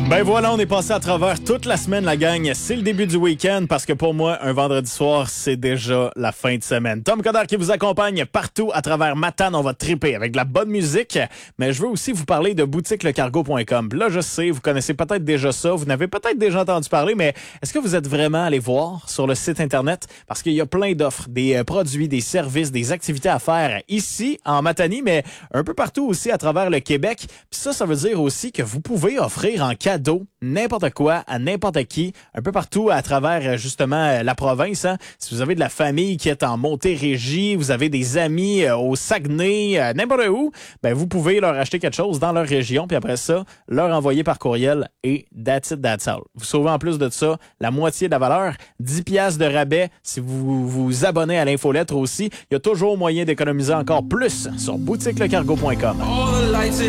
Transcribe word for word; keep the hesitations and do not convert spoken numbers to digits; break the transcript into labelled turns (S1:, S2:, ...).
S1: Ben voilà, on est passé à travers toute la semaine, la gang. C'est le début du week-end parce que pour moi, un vendredi soir, c'est déjà la fin de semaine. Tom Coderre qui vous accompagne partout à travers Matane. On va triper avec de la bonne musique, mais je veux aussi vous parler de boutique le cargo point com. Là, je sais, vous connaissez peut-être déjà ça, vous n'avez peut-être déjà entendu parler, mais est-ce que vous êtes vraiment allé voir sur le site Internet? Parce qu'il y a plein d'offres, des produits, des services, des activités à faire ici, en Matanie, mais un peu partout aussi à travers le Québec. Puis ça, ça veut dire aussi que vous pouvez offrir en cadeau n'importe quoi à n'importe qui, un peu partout à travers justement la province. Hein. Si vous avez de la famille qui est en Montérégie, vous avez des amis euh, au Saguenay, euh, n'importe où, ben vous pouvez leur acheter quelque chose dans leur région, puis après ça, leur envoyer par courriel et that's it, that's all. Vous sauvez en plus de ça la moitié de la valeur, dix piastres de rabais si vous vous abonnez à l'infolettre aussi. Il y a toujours moyen d'économiser encore plus sur boutique le cargo point com.